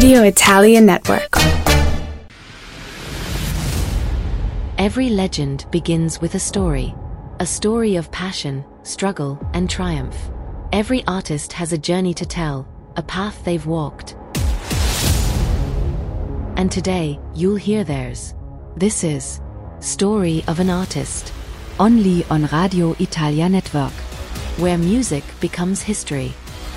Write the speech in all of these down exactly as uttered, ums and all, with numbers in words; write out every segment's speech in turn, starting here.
Radio Italia Network. Every legend begins with a story. A story of passion, struggle, and triumph. Every artist has a journey to tell, a path they've walked. And today, you'll hear theirs. This is Story of an Artist. Only on Radio Italia Network, where music becomes history.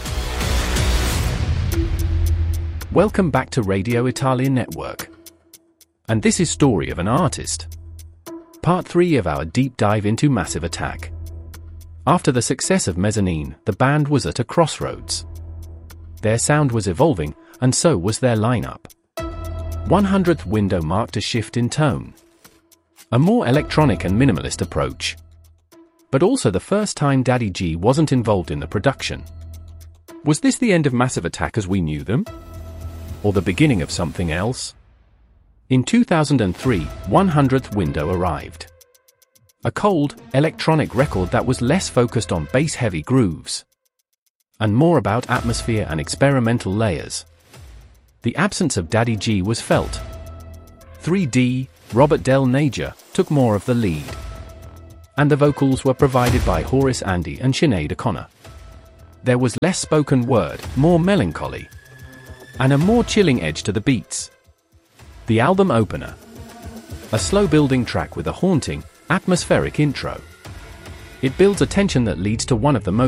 Welcome back to Radio Italia Network. And this is Story of an Artist. Part three of our deep dive into Massive Attack. After the success of Mezzanine, the band was at a crossroads. Their sound was evolving, and so was their lineup. one hundredth Window marked a shift in tone. A more electronic and minimalist approach. But also the first time Daddy G wasn't involved in the production. Was this the end of Massive Attack as we knew them? Or the beginning of something else? In two thousand three, one hundredth Window arrived. A cold, electronic record that was less focused on bass-heavy grooves. And more about atmosphere and experimental layers. The absence of Daddy G was felt. three D, Robert Del Naja, took more of the lead. And the vocals were provided by Horace Andy and Sinead O'Connor. There was less spoken word, more melancholy. And a more chilling edge to the beats. The album opener. A slow-building track with a haunting, atmospheric intro. It builds a tension that leads to one of the most